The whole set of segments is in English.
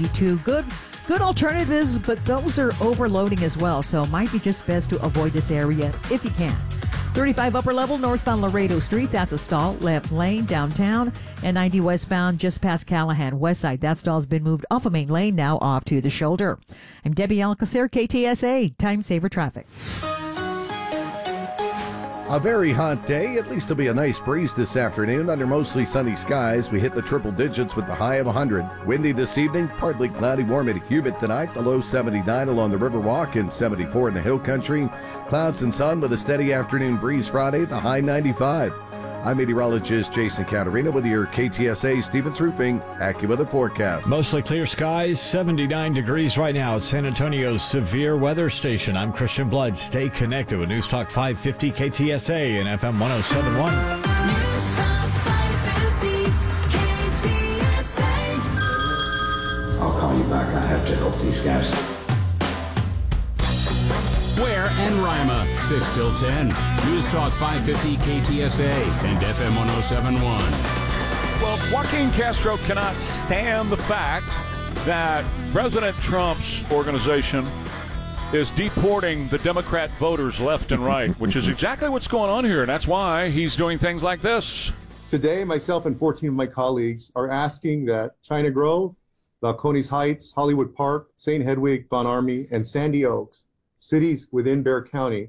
92. Good alternatives, but those are overloading as well, so it might be just best to avoid this area if you can. 35 upper level northbound Laredo Street, that's a stall. Left lane downtown. And 90 westbound just past Callahan West Side. That stall's been moved off of main lane, now off to the shoulder. I'm Debbie Alcacer, KTSA, Time Saver Traffic. A very hot day. At least there'll be a nice breeze this afternoon. Under mostly sunny skies, we hit the triple digits with the high of 100. Windy this evening, partly cloudy, warm and humid tonight. The low 79 along the Riverwalk and 74 in the Hill Country. Clouds and sun with a steady afternoon breeze Friday, the high 95. I'm meteorologist Jason Caterina with your KTSA Stevens Roofing AccuWeather forecast. Mostly clear skies, 79 degrees right now at San Antonio's severe weather station. I'm Christian Blood. Stay connected with News Talk 550 KTSA and FM 1071. News Talk 550 KTSA. I'll call you back. I have to help these guys. Ware and Rima, 6 till 10. News Talk 550 KTSA and FM 1071. Well, Joaquin Castro cannot stand the fact that President Trump's organization is deporting the Democrat voters left and right, which is exactly what's going on here, and that's why he's doing things like this. Today, myself and 14 of my colleagues are asking that China Grove, Balcones Heights, Hollywood Park, St. Hedwig, Von Army, and Sandy Oaks, cities within Bexar County,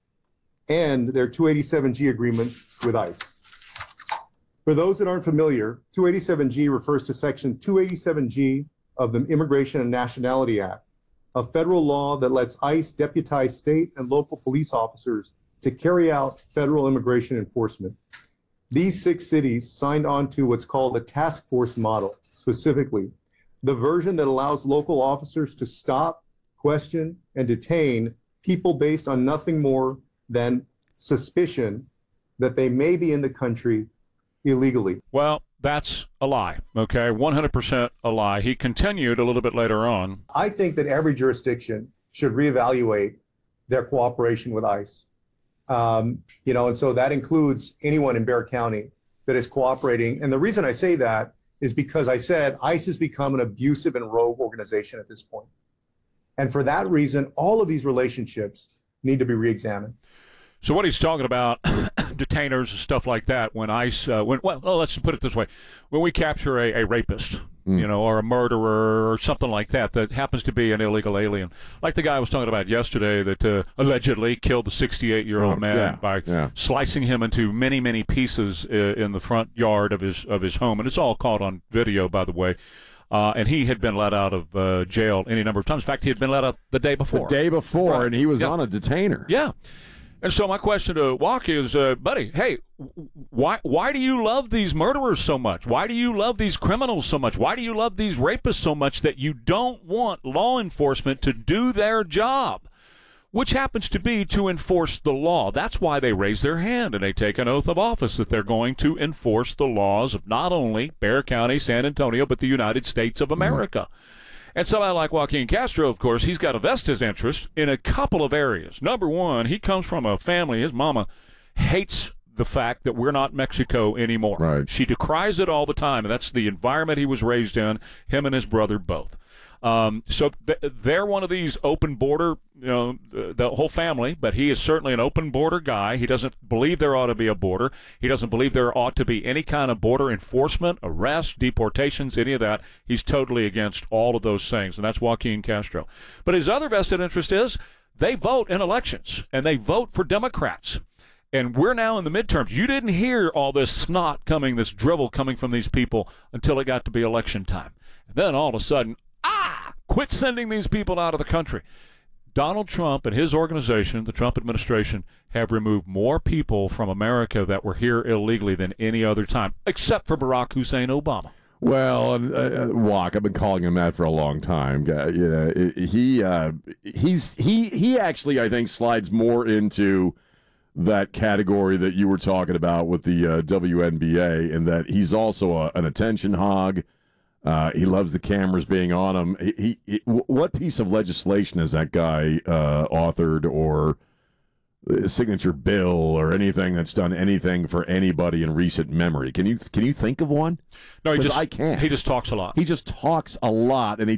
and their 287G agreements with ICE. For those that aren't familiar, 287G refers to Section 287G of the Immigration and Nationality Act, a federal law that lets ICE deputize state and local police officers to carry out federal immigration enforcement. These 6 cities signed on to what's called a task force model, specifically the version that allows local officers to stop, question, and detain people based on nothing more than suspicion that they may be in the country illegally. Well, that's a lie, okay? 100% a lie. He continued a little bit later on. I think that every jurisdiction should reevaluate their cooperation with ICE. And so that includes anyone in Bexar County that is cooperating. And the reason I say that is because I said ICE has become an abusive and rogue organization at this point. And for that reason, all of these relationships need to be reexamined. So what he's talking about, detainers and stuff like that, when ICE, let's put it this way, when we capture a rapist, or a murderer or something like that happens to be an illegal alien, like the guy I was talking about yesterday that allegedly killed the 68-year-old man by slicing him into many, many pieces in the front yard of his home, and it's all caught on video, by the way. And he had been let out of jail any number of times. In fact, he had been let out the day before. Right. And he was on a detainer. Yeah. And so my question to Walk is, buddy, hey, why do you love these murderers so much? Why do you love these criminals so much? Why do you love these rapists so much that you don't want law enforcement to do their job, which happens to be to enforce the law? That's why they raise their hand and they take an oath of office that they're going to enforce the laws of not only Bexar County, San Antonio, but the United States of America. And somebody like Joaquin Castro, of course, he's got a vested interest in a couple of areas. Number one, he comes from a family, his mama hates the fact that we're not Mexico anymore. Right. She decries it all the time, and that's the environment he was raised in, him and his brother both. So they're one of these open border, the whole family, but he is certainly an open border guy. He doesn't believe there ought to be a border. He doesn't believe there ought to be any kind of border enforcement, arrests, deportations, any of that. He's totally against all of those things, and that's Joaquin Castro. But his other vested interest is they vote in elections, and they vote for Democrats. And we're now in the midterms. You didn't hear all this snot coming, this drivel coming from these people until it got to be election time. And then all of a sudden, quit sending these people out of the country. Donald Trump and his organization, the Trump administration, have removed more people from America that were here illegally than any other time, except for Barack Hussein Obama. Well, Walk, I've been calling him that for a long time. He actually, I think, slides more into that category that you were talking about with the WNBA, in that he's also an attention hog. He loves the cameras being on him. What piece of legislation has that guy authored, or signature bill, or anything that's done anything for anybody in recent memory? Can you think of one? No, I can't. He just talks a lot. He just talks a lot, and he